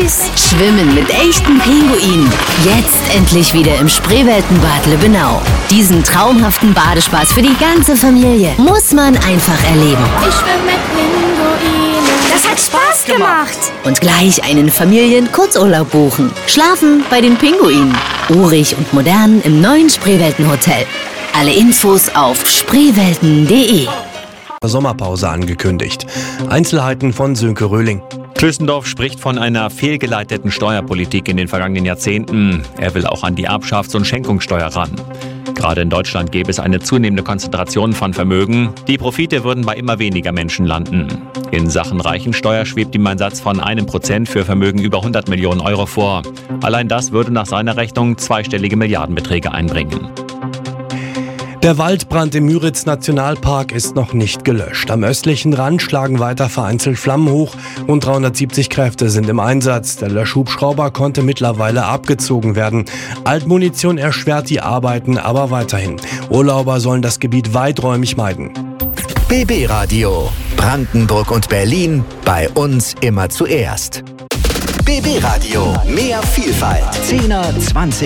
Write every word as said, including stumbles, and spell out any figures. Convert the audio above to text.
süß. Schwimmen mit echten Pinguinen. Jetzt endlich wieder im Spreeweltenbad Lübbenau. Diesen traumhaften Badespaß für die ganze Familie muss man einfach erleben. Ich schwimme mit Pinguinen. Das hat Spaß gemacht. Und gleich einen Familien-Kurzurlaub buchen. Schlafen bei den Pinguinen. Urig und modern im neuen Spreewelten-Hotel. Alle Infos auf spreewelten punkt de. Sommerpause angekündigt. Einzelheiten von Sönke Röhling. Klößendorf spricht von einer fehlgeleiteten Steuerpolitik in den vergangenen Jahrzehnten. Er will auch an die Erbschafts- und Schenkungssteuer ran. Gerade in Deutschland gäbe es eine zunehmende Konzentration von Vermögen. Die Profite würden bei immer weniger Menschen landen. In Sachen Reichensteuer schwebt ihm ein Satz von einem Prozent für Vermögen über hundert Millionen Euro vor. Allein das würde nach seiner Rechnung zweistellige Milliardenbeträge einbringen. Der Waldbrand im Müritz-Nationalpark ist noch nicht gelöscht. Am östlichen Rand schlagen weiter vereinzelt Flammen hoch. Rund dreihundertsiebzig Kräfte sind im Einsatz. Der Löschhubschrauber konnte mittlerweile abgezogen werden. Altmunition erschwert die Arbeiten aber weiterhin. Urlauber sollen das Gebiet weiträumig meiden. B B Radio. Brandenburg und Berlin. Bei uns immer zuerst. B B Radio. Mehr Vielfalt. zehner, zwanziger